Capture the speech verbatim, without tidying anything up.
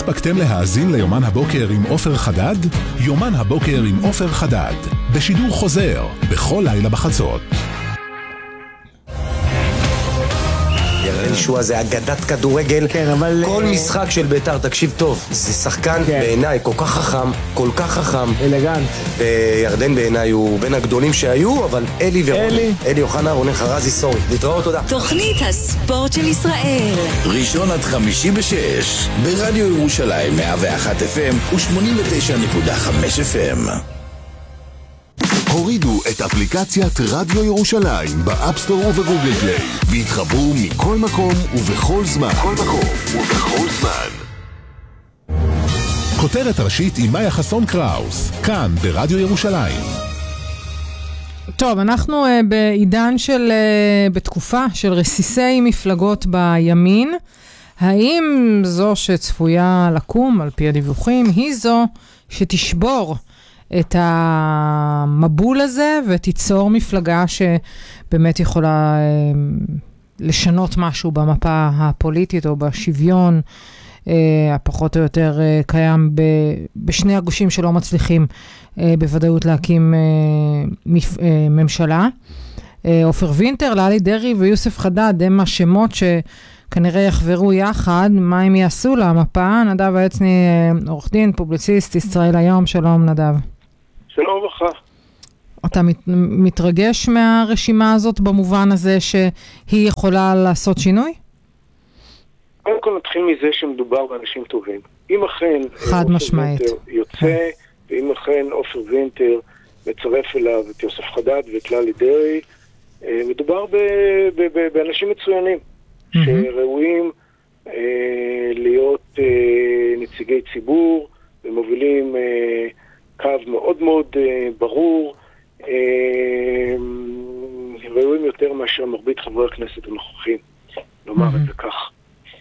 הספקתם להאזין ליומן הבוקר עם עופר חדד? יומן הבוקר עם עופר חדד, בשידור חוזר, בכל לילה בחצות. ירדן שועה זה אגדת כדורגל, כן, אבל... כל משחק של בית"ר, תקשיב טוב, זה שחקן כן. בעיניי כל כך חכם, כל כך חכם. אלגנט. וירדן בעיניי הוא בין הגדולים שהיו, אבל אלי ורוני. אלי. אלי אוחנה, רונן חרזי, סורי. להתראות, תודה. תוכנית הספורט של ישראל. ראשון עד חמישי בשש, ברדיו ירושלים מאה ואחת אף אם ו-שמונים ותשע נקודה חמש אף אם. הורידו את אפליקציית רדיו ירושלים באפסטור ובגוגל פליי והתחברו מכל מקום ובכל זמן. כל מקום ובכל זמן. כותרת ראשית עם מאיה חסון קראוס, כאן ברדיו ירושלים. טוב, אנחנו uh, בעידן של, uh, בתקופה של רסיסי מפלגות בימין. האם זו שצפויה לקום, על פי הדיווחים, היא זו שתשבור את המבול הזה ותיצור מפלגה שבאמת יכולה לשנות משהו במפה הפוליטית או בשוויון הפחות או יותר קיים בשני הגושים שלא מצליחים בוודאות להקים ממשלה. עופר וינטר, ללי דרעי ויוסף חדד הם השמות שכנראה יחברו יחד. מה הם יעשו למפה? נדב העצני, עורך דין, פובליציסט, ישראל היום. שלום נדב. שלום וברכה. אתה מת, מתרגש מהרשימה הזאת במובן הזה שהיא יכולה לעשות שינוי? קודם כל נתחיל מזה שמדובר באנשים טובים. אם אכן חד משמעית יוצא, ואם אכן עופר וינטר מצרף אליו את יוסף חדד ואת ללי דרעי, מדובר ב, ב, ב, באנשים מצוינים mm-hmm. שראויים אה, להיות אה, נציגי ציבור ומובילים אה, קו מאוד מאוד uh, ברור, uh, ראויים יותר מאשר מרבית חברי הכנסת הנוכחים, לומר mm-hmm. את זה כך.